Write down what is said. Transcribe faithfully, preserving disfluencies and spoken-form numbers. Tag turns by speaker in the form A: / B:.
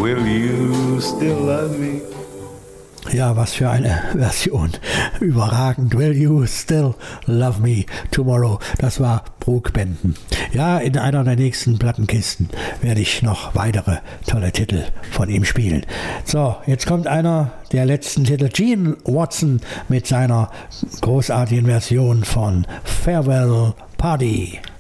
A: Will you still love me?
B: Ja, was für eine Version. Überragend. Will you still love me tomorrow? Das war Brook Benton. Ja, in einer der nächsten Plattenkisten werde ich noch weitere tolle Titel von ihm spielen. So, jetzt kommt einer der letzten Titel. Gene Watson mit seiner großartigen Version von Farewell Party.